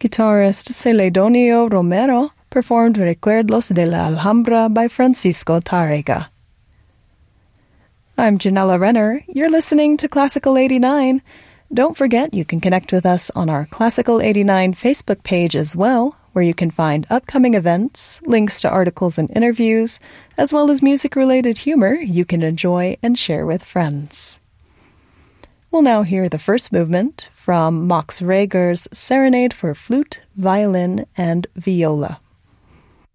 Guitarist Celedonio Romero performed Recuerdos de la Alhambra by Francisco Tárrega. I'm Janella Renner. You're listening to Classical 89. Don't forget you can connect with us on our Classical 89 Facebook page as well, where you can find upcoming events, links to articles and interviews, as well as music-related humor you can enjoy and share with friends. We'll now hear the first movement from Max Reger's Serenade for Flute, Violin, and Viola.